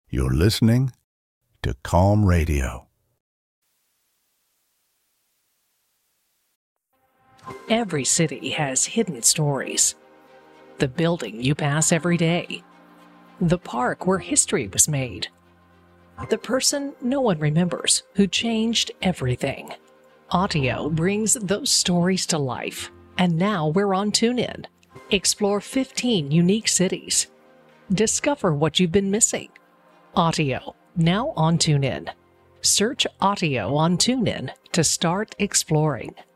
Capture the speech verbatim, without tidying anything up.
You're listening to Calm Radio. Every city has hidden stories. The building you pass every day. The park where history was made. The person no one remembers who changed everything. Audio brings those stories to life. And now we're on TuneIn. Explore fifteen unique cities. Discover what you've been missing. Audio, now on TuneIn. Search Audio on TuneIn to start exploring.